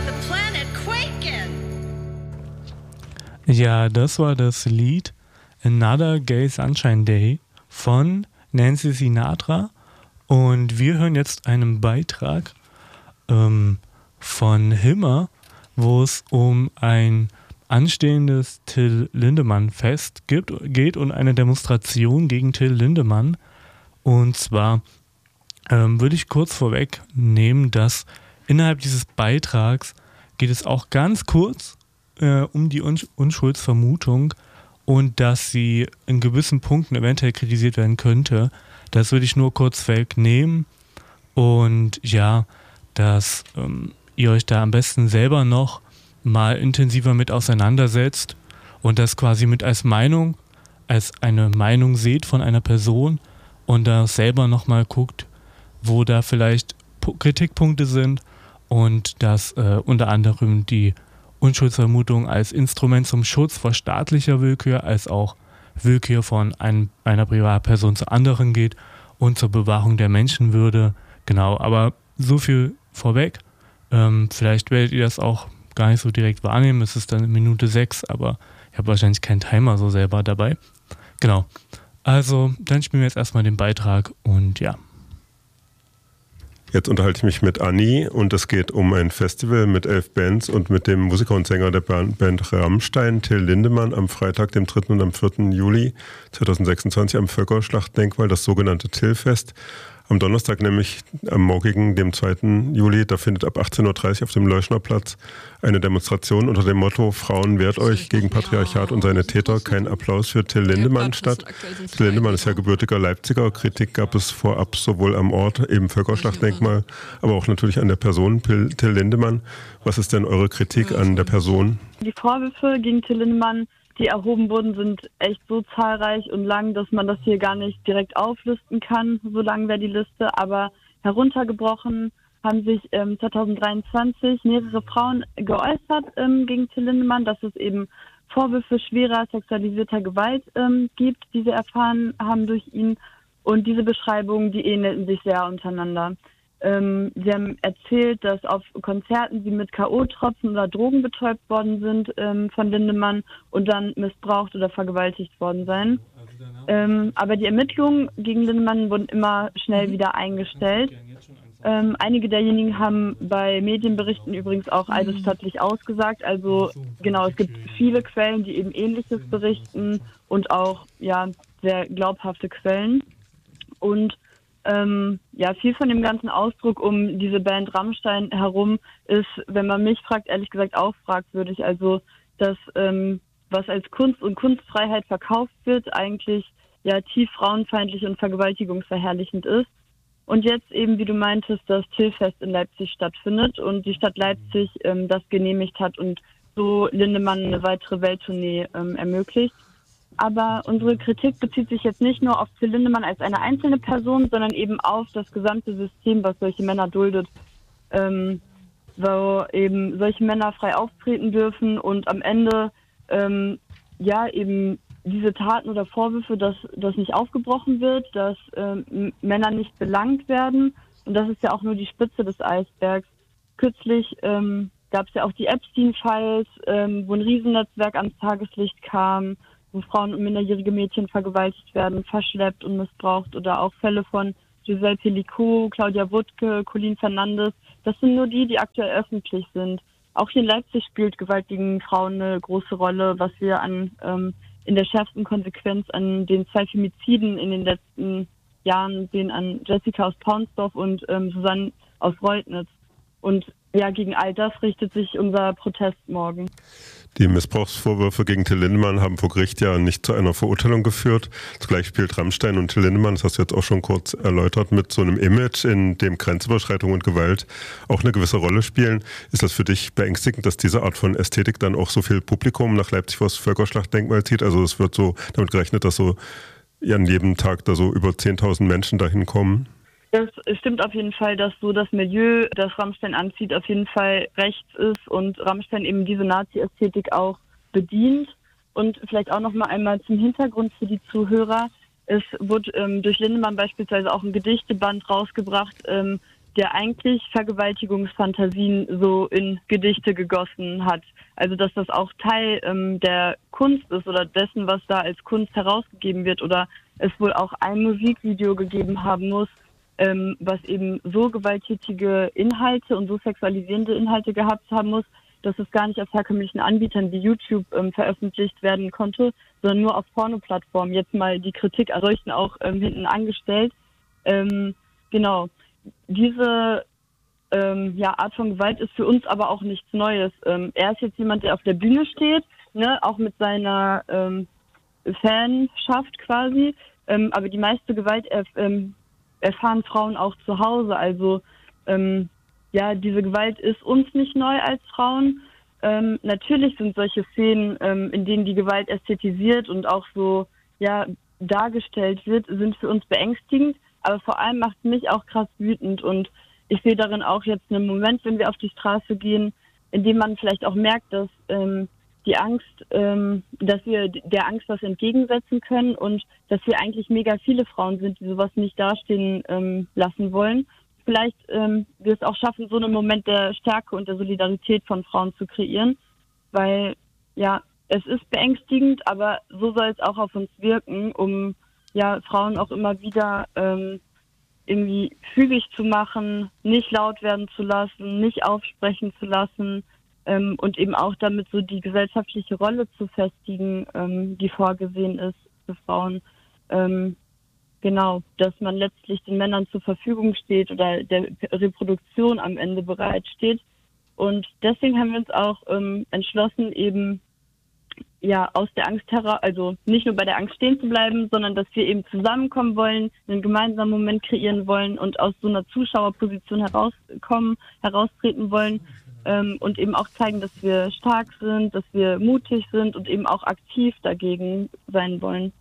the planet quaking. Ja, das war das Lied Another Gay Sunshine Day von Nancy Sinatra. Und wir hören jetzt einen Beitrag von Himmer, wo es um ein anstehendes Till Lindemann-Fest geht und eine Demonstration gegen Till Lindemann. Und zwar würde ich kurz vorwegnehmen, dass innerhalb dieses Beitrags geht es auch ganz kurz um die Unschuldsvermutung und dass sie in gewissen Punkten eventuell kritisiert werden könnte. Das würde ich nur kurz wegnehmen und ja, dass ihr euch da am besten selber noch mal intensiver mit auseinandersetzt und das quasi mit als eine Meinung seht von einer Person und da selber nochmal guckt, wo da vielleicht Kritikpunkte sind und dass unter anderem die Unschuldsvermutung als Instrument zum Schutz vor staatlicher Willkür als auch Willkür von einer Privatperson zur anderen geht und zur Bewahrung der Menschenwürde. Genau, aber so viel vorweg. Vielleicht werdet ihr das auch gar nicht so direkt wahrnehmen. Es ist dann in Minute 6, aber ich habe wahrscheinlich keinen Timer so selber dabei. Genau. Also, dann spielen wir jetzt erstmal den Beitrag und ja. Jetzt unterhalte ich mich mit Anni und es geht um ein Festival mit 11 Bands und mit dem Musiker und Sänger der Band Rammstein, Till Lindemann, am Freitag, dem 3. und am 4. Juli 2026 am Völkerschlachtdenkmal, das sogenannte Till-Fest. Am Donnerstag, nämlich am morgigen, dem 2. Juli, da findet ab 18.30 Uhr auf dem Leuschnerplatz eine Demonstration unter dem Motto Frauen wehrt euch gegen Patriarchat und seine Täter. Kein Applaus für Till Lindemann statt. Till Lindemann ist ja gebürtiger Leipziger. Kritik gab es vorab sowohl am Ort, eben Völkerschlachtdenkmal, aber auch natürlich an der Person Till Lindemann. Was ist denn eure Kritik an der Person? Die Vorwürfe gegen Till Lindemann, die erhoben wurden, sind echt so zahlreich und lang, dass man das hier gar nicht direkt auflisten kann. So lang wäre die Liste, aber heruntergebrochen haben sich 2023 mehrere Frauen geäußert gegen Till Lindemann, dass es eben Vorwürfe schwerer sexualisierter Gewalt gibt, die sie erfahren haben durch ihn. Und diese Beschreibungen, die ähneln sich sehr untereinander. Sie haben erzählt, dass auf Konzerten sie mit K.O.-Tropfen oder Drogen betäubt worden sind von Lindemann und dann missbraucht oder vergewaltigt worden seien. Aber die Ermittlungen gegen Lindemann wurden immer schnell wieder eingestellt. Einige derjenigen haben bei Medienberichten übrigens auch eidesstattlich ausgesagt. Also genau, es gibt viele Quellen, die eben Ähnliches berichten und auch ja sehr glaubhafte Quellen. Und viel von dem ganzen Ausdruck um diese Band Rammstein herum ist, wenn man mich fragt, ehrlich gesagt auch fragwürdig. Also, dass was als Kunst und Kunstfreiheit verkauft wird, eigentlich ja tief frauenfeindlich und vergewaltigungsverherrlichend ist. Und jetzt eben, wie du meintest, das Till-Fest in Leipzig stattfindet und die Stadt Leipzig das genehmigt hat und so Lindemann eine weitere Welttournee ermöglicht. Aber unsere Kritik bezieht sich jetzt nicht nur auf Till Lindemann als eine einzelne Person, sondern eben auf das gesamte System, was solche Männer duldet, wo eben solche Männer frei auftreten dürfen und am Ende eben diese Taten oder Vorwürfe, dass das nicht aufgebrochen wird, dass Männer nicht belangt werden. Und das ist ja auch nur die Spitze des Eisbergs. Kürzlich gab es ja auch die Epstein-Files, wo ein Riesennetzwerk ans Tageslicht kam, wo Frauen und minderjährige Mädchen vergewaltigt werden, verschleppt und missbraucht oder auch Fälle von Giselle Pelicot, Claudia Wuttke, Colin Fernandes. Das sind nur die aktuell öffentlich sind. Auch hier in Leipzig spielt Gewalt gegen Frauen eine große Rolle, was wir in der schärfsten Konsequenz an den 2 Femiziden in den letzten Jahren sehen, an Jessica aus Paunsdorf und Susanne aus Reutnitz. Und ja, gegen all das richtet sich unser Protest morgen. Die Missbrauchsvorwürfe gegen Till Lindemann haben vor Gericht ja nicht zu einer Verurteilung geführt. Zugleich spielt Rammstein und Till Lindemann, das hast du jetzt auch schon kurz erläutert, mit so einem Image, in dem Grenzüberschreitung und Gewalt auch eine gewisse Rolle spielen. Ist das für dich beängstigend, dass diese Art von Ästhetik dann auch so viel Publikum nach Leipzig vor das Völkerschlachtdenkmal zieht? Also es wird so damit gerechnet, dass so an jedem Tag da so über 10.000 Menschen dahin kommen. Das stimmt auf jeden Fall, dass so das Milieu, das Rammstein anzieht, auf jeden Fall rechts ist und Rammstein eben diese Nazi-Ästhetik auch bedient. Und vielleicht auch noch mal einmal zum Hintergrund für die Zuhörer. Es wurde durch Lindemann beispielsweise auch ein Gedichteband rausgebracht, der eigentlich Vergewaltigungsfantasien so in Gedichte gegossen hat. Also dass das auch Teil der Kunst ist oder dessen, was da als Kunst herausgegeben wird, oder es wohl auch ein Musikvideo gegeben haben muss, was eben so gewalttätige Inhalte und so sexualisierende Inhalte gehabt haben muss, dass es gar nicht auf herkömmlichen Anbietern wie YouTube veröffentlicht werden konnte, sondern nur auf Porno-Plattformen. Jetzt mal die Kritik an solchen auch hinten angestellt. Genau. Diese Art von Gewalt ist für uns aber auch nichts Neues. Er ist jetzt jemand, der auf der Bühne steht, ne, auch mit seiner Fanschaft quasi, aber die meiste Gewalt erfahren Frauen auch zu Hause. Also diese Gewalt ist uns nicht neu als Frauen. Natürlich sind solche Szenen, in denen die Gewalt ästhetisiert und auch so dargestellt wird, sind für uns beängstigend, aber vor allem macht mich auch krass wütend, und ich sehe darin auch jetzt einen Moment, wenn wir auf die Straße gehen, in dem man vielleicht auch merkt, dass die Angst, dass wir der Angst was entgegensetzen können und dass wir eigentlich mega viele Frauen sind, die sowas nicht dastehen lassen wollen. Vielleicht wir es auch schaffen, so einen Moment der Stärke und der Solidarität von Frauen zu kreieren, weil es ist beängstigend, aber so soll es auch auf uns wirken, um Frauen auch immer wieder irgendwie fügig zu machen, nicht laut werden zu lassen, nicht aufsprechen zu lassen, und eben auch damit so die gesellschaftliche Rolle zu festigen, die vorgesehen ist für Frauen. Genau, dass man letztlich den Männern zur Verfügung steht oder der Reproduktion am Ende bereitsteht. Und deswegen haben wir uns auch entschlossen, eben aus der Angst heraus, also nicht nur bei der Angst stehen zu bleiben, sondern dass wir eben zusammenkommen wollen, einen gemeinsamen Moment kreieren wollen und aus so einer Zuschauerposition heraustreten wollen, und eben auch zeigen, dass wir stark sind, dass wir mutig sind und eben auch aktiv dagegen sein wollen.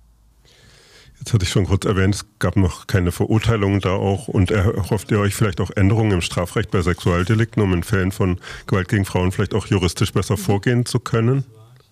Jetzt hatte ich schon kurz erwähnt, es gab noch keine Verurteilungen da auch, und erhofft ihr euch vielleicht auch Änderungen im Strafrecht bei Sexualdelikten, um in Fällen von Gewalt gegen Frauen vielleicht auch juristisch besser vorgehen zu können?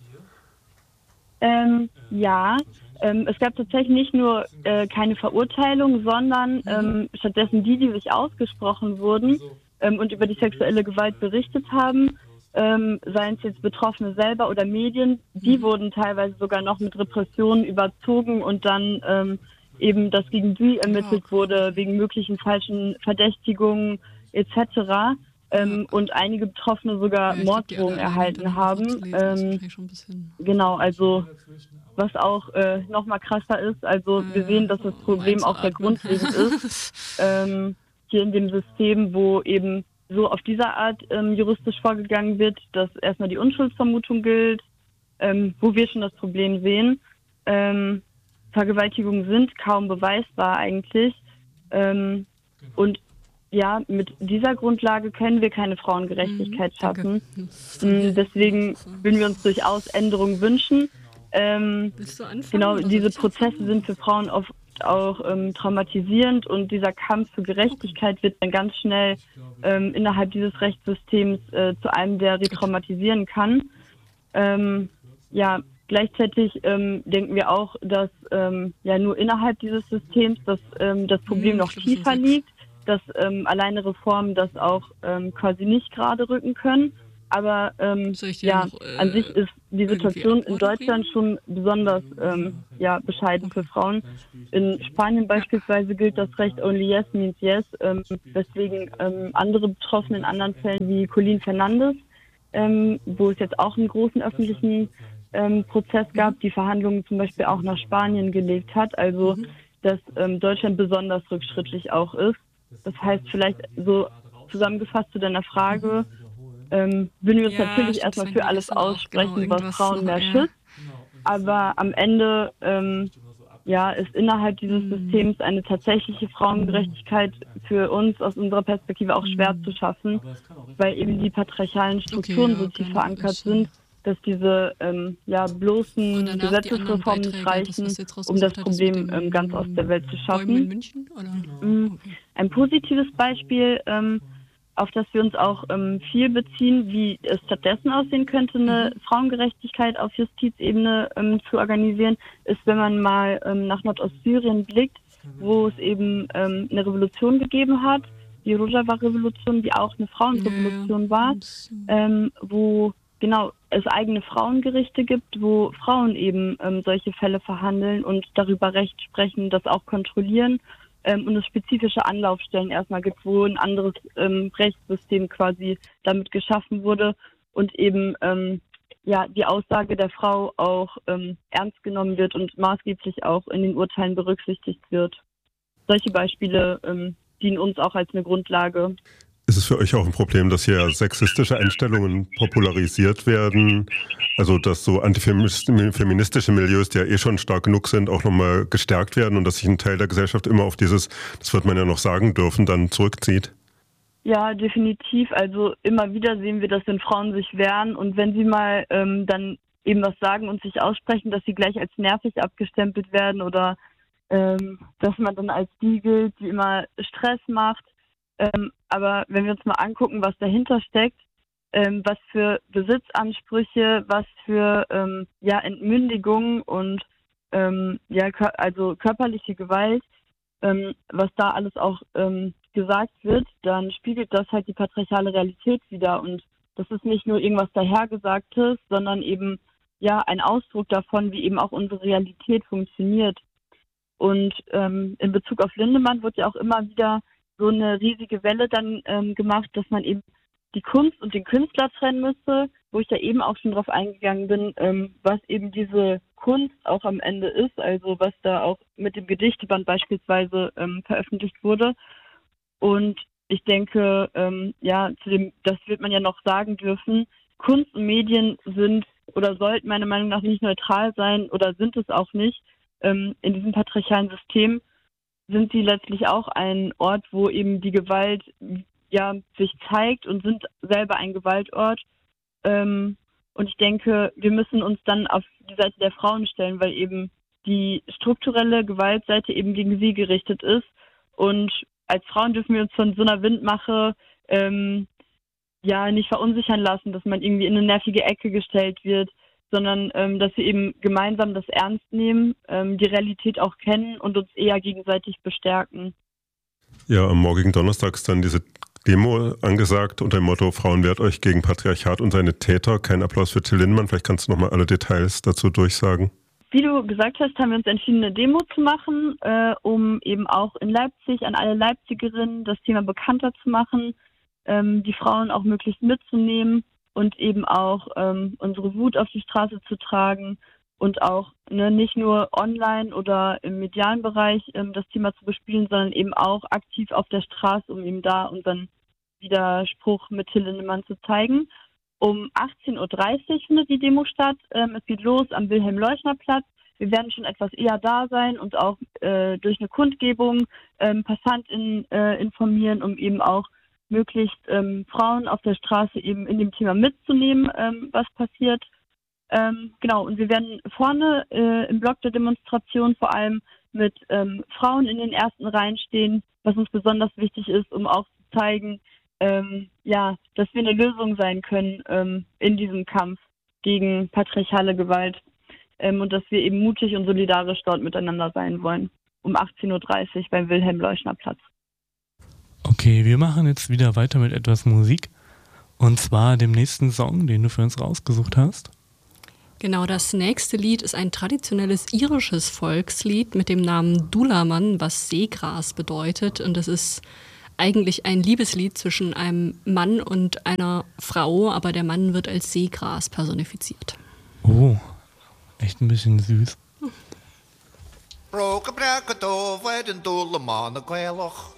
Es gab tatsächlich nicht nur keine Verurteilung, sondern stattdessen die sich ausgesprochen wurden und über die sexuelle Gewalt berichtet haben, seien es jetzt Betroffene selber oder Medien, die wurden teilweise sogar noch mit Repressionen überzogen und dann eben, dass gegen die ermittelt wurde wegen möglichen falschen Verdächtigungen etc. Und einige Betroffene sogar Morddrohungen erhalten haben. Genau, also was auch nochmal krasser ist, also wir sehen, dass das Problem auch sehr grundlegend ist, hier in dem System, wo eben so auf diese Art juristisch vorgegangen wird, dass erstmal die Unschuldsvermutung gilt, wo wir schon das Problem sehen. Vergewaltigungen sind kaum beweisbar eigentlich. Und mit dieser Grundlage können wir keine Frauengerechtigkeit schaffen. Deswegen würden wir uns durchaus Änderungen wünschen. Willst du anfangen? Genau, diese Prozesse sind für Frauen oft auch traumatisierend, und dieser Kampf für Gerechtigkeit wird dann ganz schnell innerhalb dieses Rechtssystems zu einem, der retraumatisieren kann. Gleichzeitig denken wir auch, dass nur innerhalb dieses Systems das Problem noch tiefer liegt, dass alleine Reformen das auch quasi nicht gerade rücken können. Aber an sich ist die Situation in Deutschland schon besonders bescheiden für Frauen. In Spanien beispielsweise gilt das Recht Only Yes means Yes, weswegen andere Betroffene in anderen Fällen wie Colin Fernandes, wo es jetzt auch einen großen öffentlichen Prozess gab, die Verhandlungen zum Beispiel auch nach Spanien gelegt hat. Also dass Deutschland besonders rückschrittlich auch ist. Das heißt, vielleicht so zusammengefasst zu deiner Frage, würden wir uns natürlich erstmal für alles aussprechen, was Frauen mehr schützt. Aber am Ende ist innerhalb dieses Systems eine tatsächliche Frauengerechtigkeit für uns aus unserer Perspektive auch schwer zu schaffen, weil eben die patriarchalen Strukturen so tief verankert sind, dass diese bloßen Gesetzesreformen nicht reichen, um das Problem ganz aus der Welt zu schaffen. Ein positives Beispiel, auf das wir uns auch viel beziehen, wie es stattdessen aussehen könnte, eine Frauengerechtigkeit auf Justizebene zu organisieren, ist, wenn man mal nach Nordostsyrien blickt, wo es eben eine Revolution gegeben hat, die Rojava-Revolution, die auch eine Frauenrevolution war, wo genau es eigene Frauengerichte gibt, wo Frauen eben solche Fälle verhandeln und darüber Recht sprechen, das auch kontrollieren und es spezifische Anlaufstellen erstmal gibt, wo ein anderes Rechtssystem quasi damit geschaffen wurde und eben die Aussage der Frau auch ernst genommen wird und maßgeblich auch in den Urteilen berücksichtigt wird. Solche Beispiele dienen uns auch als eine Grundlage. Ist es für euch auch ein Problem, dass hier sexistische Einstellungen popularisiert werden? Also dass so antifeministische Milieus, die ja eh schon stark genug sind, auch nochmal gestärkt werden und dass sich ein Teil der Gesellschaft immer auf dieses, das wird man ja noch sagen dürfen, dann zurückzieht? Ja, definitiv. Also immer wieder sehen wir, dass wenn Frauen sich wehren und wenn sie mal dann eben was sagen und sich aussprechen, dass sie gleich als nervig abgestempelt werden oder dass man dann als die gilt, die immer Stress macht. Aber wenn wir uns mal angucken, was dahinter steckt, was für Besitzansprüche, was für Entmündigung und also körperliche Gewalt, was da alles auch gesagt wird, dann spiegelt das halt die patriarchale Realität wider. Und das ist nicht nur irgendwas Dahergesagtes, sondern eben ein Ausdruck davon, wie eben auch unsere Realität funktioniert. Und in Bezug auf Lindemann wird ja auch immer wieder so eine riesige Welle dann gemacht, dass man eben die Kunst und den Künstler trennen müsste, wo ich ja eben auch schon drauf eingegangen bin, was eben diese Kunst auch am Ende ist, also was da auch mit dem Gedichteband beispielsweise veröffentlicht wurde. Und ich denke, das wird man ja noch sagen dürfen, Kunst und Medien sind oder sollten meiner Meinung nach nicht neutral sein oder sind es auch nicht. In diesem patriarchalen System sind sie letztlich auch ein Ort, wo eben die Gewalt sich zeigt und sind selber ein Gewaltort. Und ich denke, wir müssen uns dann auf die Seite der Frauen stellen, weil eben die strukturelle Gewaltseite eben gegen sie gerichtet ist. Und als Frauen dürfen wir uns von so einer Windmache nicht verunsichern lassen, dass man irgendwie in eine nervige Ecke gestellt wird, sondern dass wir eben gemeinsam das ernst nehmen, die Realität auch kennen und uns eher gegenseitig bestärken. Ja, am morgigen Donnerstag ist dann diese Demo angesagt unter dem Motto Frauen wehrt euch gegen Patriarchat und seine Täter. Kein Applaus für Till Lindemann. Vielleicht kannst du nochmal alle Details dazu durchsagen. Wie du gesagt hast, haben wir uns entschieden, eine Demo zu machen, um eben auch in Leipzig an alle Leipzigerinnen das Thema bekannter zu machen, die Frauen auch möglichst mitzunehmen und eben auch unsere Wut auf die Straße zu tragen und auch nicht nur online oder im medialen Bereich das Thema zu bespielen, sondern eben auch aktiv auf der Straße, um eben da unseren Widerspruch mit Till Lindemann zu zeigen. Um 18.30 Uhr findet die Demo statt. Es geht los am Wilhelm-Leuschner-Platz. Wir werden schon etwas eher da sein und auch durch eine Kundgebung PassantInnen informieren, um eben auch möglichst Frauen auf der Straße eben in dem Thema mitzunehmen, was passiert. Und wir werden vorne im Block der Demonstration vor allem mit Frauen in den ersten Reihen stehen, was uns besonders wichtig ist, um auch zu zeigen, dass wir eine Lösung sein können in diesem Kampf gegen patriarchale Gewalt und dass wir eben mutig und solidarisch dort miteinander sein wollen. Um 18.30 Uhr beim Wilhelm-Leuschner-Platz. Okay, wir machen jetzt wieder weiter mit etwas Musik. Und zwar dem nächsten Song, den du für uns rausgesucht hast. Genau, das nächste Lied ist ein traditionelles irisches Volkslied mit dem Namen Dulaman, was Seegras bedeutet. Und es ist eigentlich ein Liebeslied zwischen einem Mann und einer Frau, aber der Mann wird als Seegras personifiziert. Oh, echt ein bisschen süß. Broke a bracket of where in Dulaman a quailach.